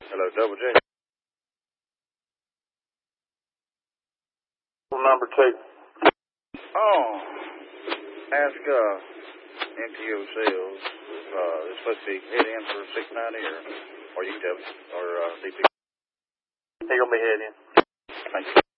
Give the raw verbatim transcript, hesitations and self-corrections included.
Hello, Double J. Number two. Oh, ask uh, M T O sales. Uh, it's supposed to be head in for six ninety, or or you can tell me, or uh, D P. He'll be heading. Thank you.